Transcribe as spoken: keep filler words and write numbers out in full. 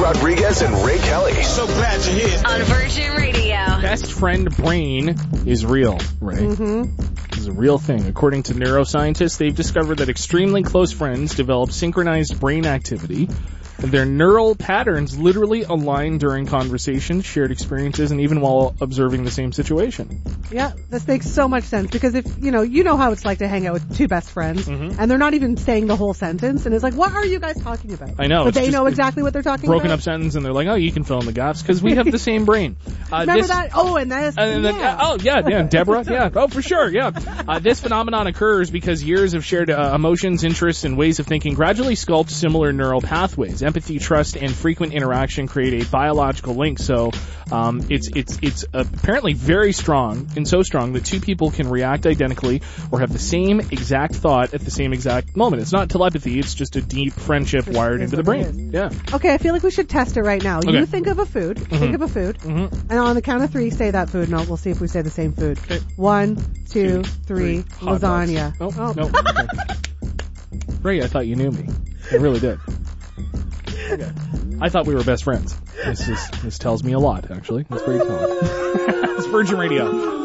Rodriguez and Ray Kelly. So glad you're here. On Virgin Radio. Best friend brain is real, Ray. Mm-hmm. It's a real thing. According to neuroscientists, they've discovered that extremely close friends develop synchronized brain activity. Their neural patterns literally align during conversations, shared experiences, and even while observing the same situation. Yeah, this makes so much sense because if, you know, you know how it's like to hang out with two best friends Mm-hmm. and they're not even saying the whole sentence and it's like, what are you guys talking about? I know. But it's they just know exactly what they're talking broken about. up sentence, and they're like, oh, you can fill in the gaps because we have the same brain. Uh, Remember this, that? Oh, and that's, And then, yeah. oh, yeah, yeah, Deborah, yeah, oh, for sure, yeah. Uh, this phenomenon occurs because years of shared uh, emotions, interests, and ways of thinking gradually sculpt similar neural pathways. Empathy, trust, and frequent interaction create a biological link, so um, it's it's it's apparently very strong, and so strong that two people can react identically or have the same exact thought at the same exact moment. It's not telepathy, it's just a deep friendship Just wired is into the what it brain. is. Yeah. Okay, I feel like we should test it right now. Okay. You think of a food. Think of a food. Mm-hmm. And on the count of three, say that food, and we'll see if we say the same food. Okay. One, two, Two, three, three. Hot dogs. lasagna. Oh, Oh. no. Okay. Ray, I thought you knew me. I really did. Okay. I thought we were best friends. This is this tells me a lot, actually. That's pretty cool. It's Virgin Radio.